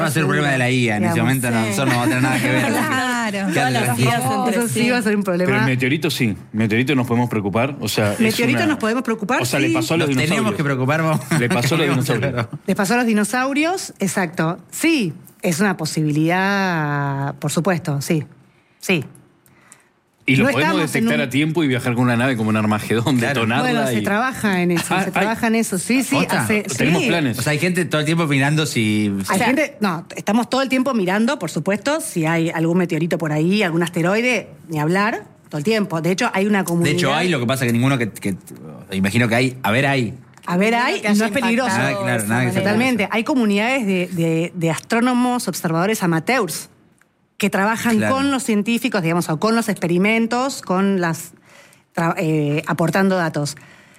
Va a ser un problema de la IA en ese momento, no, nosotros no va a tener nada que ver. Claro. Todas las ideas entre Eso sí va a ser un problema. Pero el meteorito sí. Meteorito nos podemos preocupar. O sea, Meteorito nos podemos preocupar, O sea, sí. le pasó a los Nos dinosaurios. tenemos que preocupar, vamos. Le pasó a los dinosaurios. Les pasó a los dinosaurios, exacto. Sí, es una posibilidad, por supuesto, sí. Sí. Y lo No podemos estamos en detectar un- a tiempo y viajar con una nave como un Armagedón, Claro. detonarla. Bueno, se y... trabaja en eso, se trabaja en eso. Sí, sí. ¿Posta? Tenemos sí. planes. O sea, hay gente todo el tiempo mirando si... Hay gente, no, estamos todo el tiempo mirando, por supuesto, si hay algún meteorito por ahí, algún asteroide, ni hablar, todo el tiempo. De hecho, hay una De comunidad. hecho, hay, lo que pasa que ninguno que imagino que hay... A ver, hay. A ver, hay, Que haya no es peligroso. impactado Nada, claro, de esa nada que manera. Totalmente. Hay comunidades de astrónomos, observadores amateurs, que trabajan Claro. con los científicos, digamos, o con los experimentos, con las aportando datos.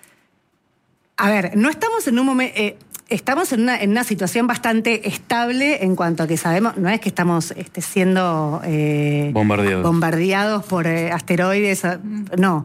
A ver, no estamos en un momento. Estamos en una situación bastante estable en cuanto a que sabemos, no es que estamos siendo Bombardeados. por asteroides, no.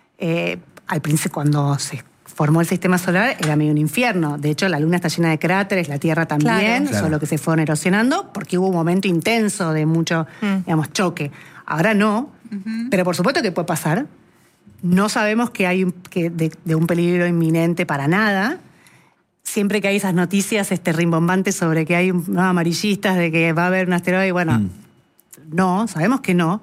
Al principio, cuando se formó el sistema solar, era medio un infierno. De hecho, la Luna está llena de cráteres, la Tierra también, Claro. solo que se fueron erosionando porque hubo un momento intenso de mucho, digamos, choque. Ahora no, pero por supuesto que puede pasar. No sabemos que hay de un peligro inminente para nada. Siempre que hay esas noticias rimbombantes sobre que hay amarillistas de que va a haber un asteroide, bueno, no, sabemos que no,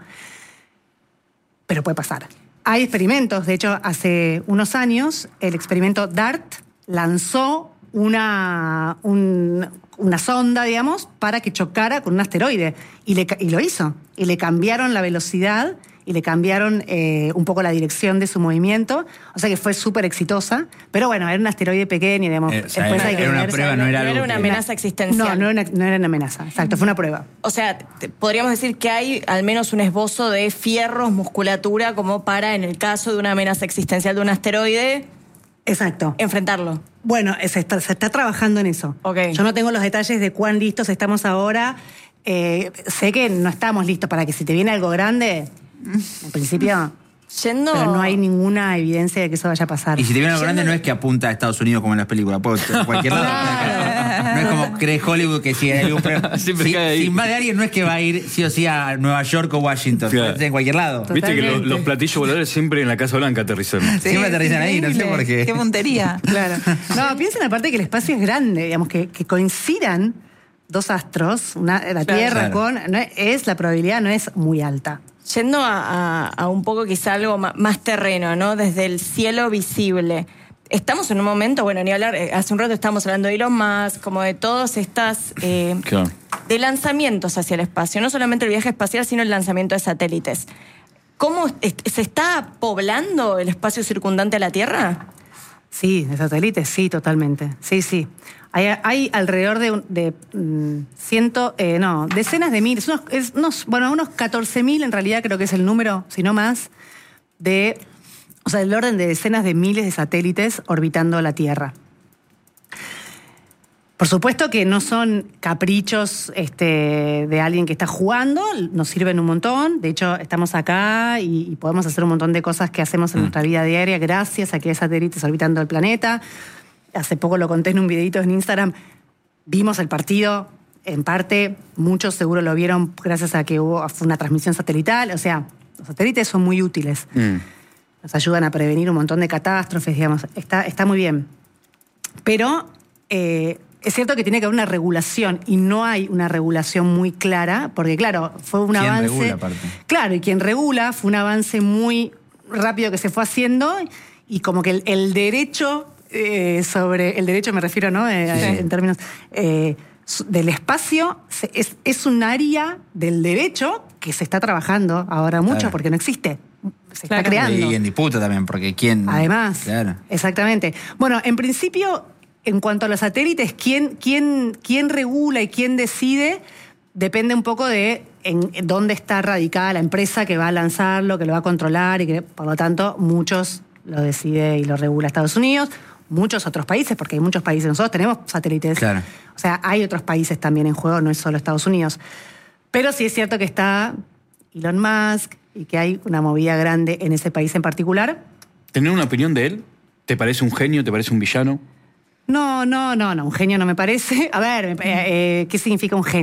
pero puede pasar. Hay experimentos, de hecho, hace unos años el experimento DART lanzó una sonda, digamos, para que chocara con un asteroide y lo hizo. Y le cambiaron la velocidad y le cambiaron un poco la dirección de su movimiento, o sea que fue súper exitosa, pero bueno, era un asteroide pequeño, digamos. O sea, después hay que era una ver- prueba, no era No algo era una que- amenaza existencial. No era una amenaza, exacto, fue una prueba. O sea, podríamos decir que hay al menos un esbozo de fierros, musculatura, como para, en el caso de una amenaza existencial de un asteroide, Exacto. enfrentarlo. Bueno, se está trabajando en eso. Ok. Yo no tengo los detalles de cuán listos estamos ahora. Sé que no estamos listos para que si te viene algo grande, en principio, Yendo... pero no hay ninguna evidencia de que eso vaya a pasar. Y si te viene algo grande no es que apunta a Estados Unidos como en las películas, puede ser cualquier lado. No es como cree Hollywood que si hay algún Siempre cae ahí. si más de alguien no es que va a ir sí o sí a Nueva York o Washington, Claro. puede ser en cualquier lado. Viste que Totalmente. los platillos voladores siempre en la Casa Blanca aterrizan. Sí. Siempre aterrizan ahí, no sé increíble. por qué. Qué puntería. Claro. No, piensen aparte que el espacio es grande, digamos, que coincidan dos astros, la Tierra Claro. con... la probabilidad no es muy alta. Yendo a un poco quizá algo más terreno, ¿no? Desde el cielo visible. Estamos en un momento, bueno, ni hablar, hace un rato estábamos hablando de Elon Musk, como de todas estas... Claro. de lanzamientos hacia el espacio, no solamente el viaje espacial, sino el lanzamiento de satélites. ¿Cómo se está poblando el espacio circundante a la Tierra? Sí, de satélites, sí, totalmente. Sí, sí. Hay alrededor de decenas de miles, unos 14.000 en realidad creo que es el número, si no más, o sea, del orden de decenas de miles de satélites orbitando la Tierra. Por supuesto que no son caprichos de alguien que está jugando, nos sirven un montón. De hecho, estamos acá y podemos hacer un montón de cosas que hacemos en nuestra vida diaria gracias a que hay satélites orbitando el planeta. Hace poco lo conté en un videito en Instagram. Vimos el partido, en parte, muchos seguro lo vieron gracias a que fue una transmisión satelital. O sea, los satélites son muy útiles. Nos ayudan a prevenir un montón de catástrofes, digamos. Está muy bien. Pero es cierto que tiene que haber una regulación y no hay una regulación muy clara, porque claro, fue un avance... ¿Quién regula, aparte? Claro, y quien regula fue un avance muy rápido que se fue haciendo y como que el derecho sobre... El derecho me refiero, ¿no? En términos... del espacio es un área del derecho que se está trabajando ahora mucho Claro. porque no existe. Se está Claro. creando. Y en disputa también, porque quién... Además, Claro. exactamente. Bueno, en principio, en cuanto a los satélites, quién regula y quién decide depende un poco de en dónde está radicada la empresa que va a lanzarlo, que lo va a controlar y que, por lo tanto, muchos lo decide y lo regula Estados Unidos, muchos otros países, porque hay muchos países. Nosotros tenemos satélites. Claro. O sea, hay otros países también en juego, no es solo Estados Unidos. Pero sí es cierto que está Elon Musk y que hay una movida grande en ese país en particular. ¿Tener una opinión de él? ¿Te parece un genio? ¿Te parece un villano? No, un genio no me parece. A ver, ¿qué significa un genio?